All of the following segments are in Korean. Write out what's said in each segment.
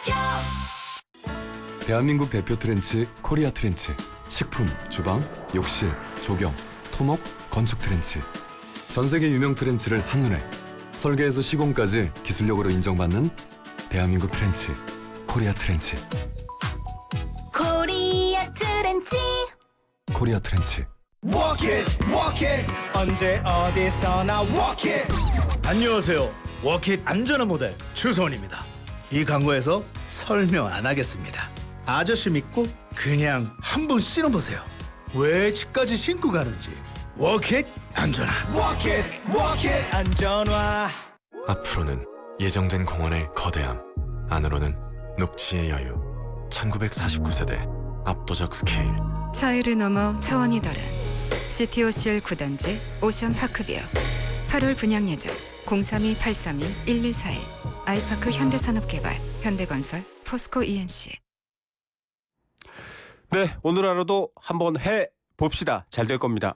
대한민국 대표 트렌치 코리아 트렌치. 식품, 주방, 욕실, 조경, 토목, 건축 트렌치. 전 세계 유명 트렌치를 한눈에 설계에서 시공까지 기술력으로 인정받는 대한민국 트렌치 코리아 트렌치. 코리아 트렌치. 코리아 트렌치. Walk it, 언제 어디서나 walk it. 안녕하세요. 워킷 안전한 모델 추성훈입니다. 이 광고에서 설명 안 하겠습니다. 아저씨 믿고 그냥 한번 신어보세요. 왜 집까지 신고 가는지. 워킷 안전한. Walk it, 안전화. 앞으로는 예정된 공원의 거대함, 안으로는 녹지의 여유. 1949세대 압도적 스케일. 차이를 넘어 차원이 다른 GTOCL 9단지 오션파크뷰. 8월 분양 예정 032-832-1141. 아이파크 현대산업개발, 현대건설, 포스코 ENC. 네, 오늘 하루도 한번 해봅시다. 잘 될 겁니다.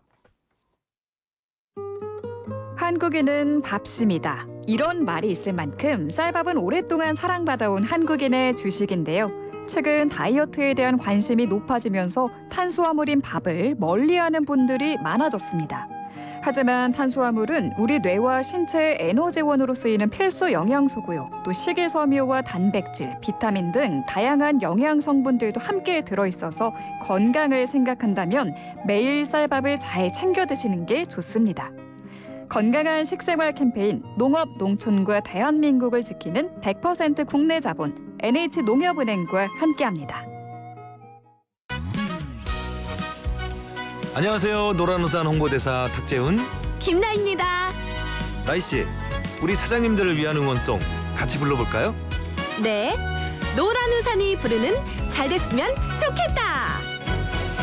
한국인은 밥심이다. 이런 말이 있을 만큼 쌀밥은 오랫동안 사랑받아온 한국인의 주식인데요. 최근 다이어트에 대한 관심이 높아지면서 탄수화물인 밥을 멀리하는 분들이 많아졌습니다. 하지만 탄수화물은 우리 뇌와 신체의 에너지원으로 쓰이는 필수 영양소고요. 또 식이섬유와 단백질, 비타민 등 다양한 영양 성분들도 함께 들어있어서 건강을 생각한다면 매일 쌀밥을 잘 챙겨 드시는 게 좋습니다. 건강한 식생활 캠페인 농업, 농촌과 대한민국을 지키는 100% 국내 자본 NH농협은행과 함께합니다. 안녕하세요. 노란우산 홍보대사 탁재훈, 김나입니다. 나이씨, 우리 사장님들을 위한 응원송 같이 불러볼까요? 네, 노란 우산이 부르는 잘 됐으면 좋겠다.